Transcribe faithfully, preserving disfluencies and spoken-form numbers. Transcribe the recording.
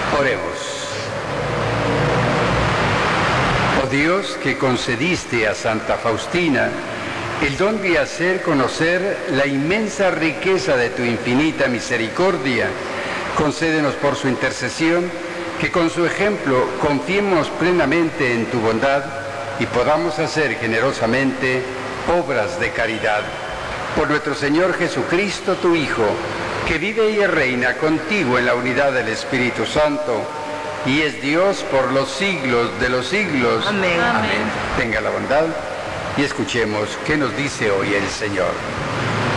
Oremos. Oh Dios, que concediste a Santa Faustina el don de hacer conocer la inmensa riqueza de tu infinita misericordia, concédenos por su intercesión que con su ejemplo confiemos plenamente en tu bondad y podamos hacer generosamente obras de caridad. Por nuestro Señor Jesucristo, tu Hijo, que vive y reina contigo en la unidad del Espíritu Santo, y es Dios por los siglos de los siglos. Amén. Amén. Tenga la bondad y escuchemos qué nos dice hoy el Señor.